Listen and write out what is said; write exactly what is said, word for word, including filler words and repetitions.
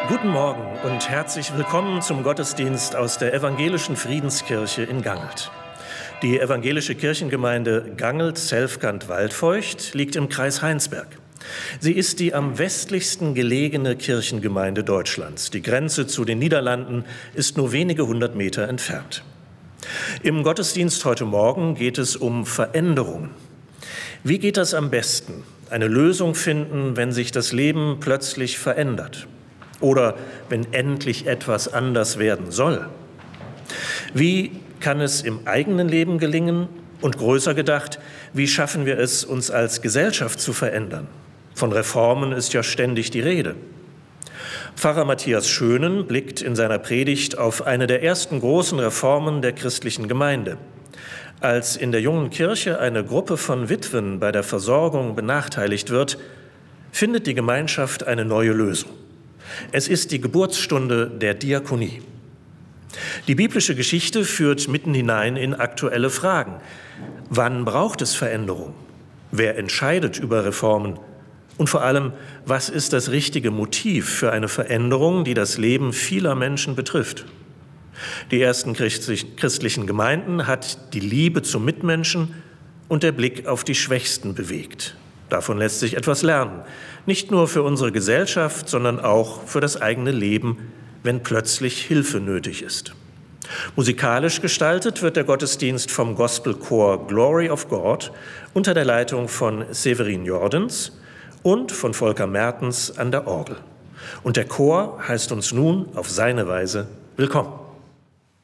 Guten Morgen und herzlich willkommen zum Gottesdienst aus der Evangelischen Friedenskirche in Gangelt. Die evangelische Kirchengemeinde Gangelt-Selfkant-Waldfeucht liegt im Kreis Heinsberg. Sie ist die am westlichsten gelegene Kirchengemeinde Deutschlands. Die Grenze zu den Niederlanden ist nur wenige hundert Meter entfernt. Im Gottesdienst heute Morgen geht es um Veränderungen. Wie geht das am besten? Eine Lösung finden, wenn sich das Leben plötzlich verändert? Oder wenn endlich etwas anders werden soll? Wie kann es im eigenen Leben gelingen? Und größer gedacht, wie schaffen wir es, uns als Gesellschaft zu verändern? Von Reformen ist ja ständig die Rede. Pfarrer Matthias Schönen blickt in seiner Predigt auf eine der ersten großen Reformen der christlichen Gemeinde. Als in der jungen Kirche eine Gruppe von Witwen bei der Versorgung benachteiligt wird, findet die Gemeinschaft eine neue Lösung. Es ist die Geburtsstunde der Diakonie. Die biblische Geschichte führt mitten hinein in aktuelle Fragen. Wann braucht es Veränderung? Wer entscheidet über Reformen? Und vor allem, was ist das richtige Motiv für eine Veränderung, die das Leben vieler Menschen betrifft? Die ersten christlichen Gemeinden hat die Liebe zum Mitmenschen und der Blick auf die Schwächsten bewegt. Davon lässt sich etwas lernen, nicht nur für unsere Gesellschaft, sondern auch für das eigene Leben, wenn plötzlich Hilfe nötig ist. Musikalisch gestaltet wird der Gottesdienst vom Gospelchor Glory of God unter der Leitung von Severin Jordens und von Volker Mertens an der Orgel. Und der Chor heißt uns nun auf seine Weise willkommen.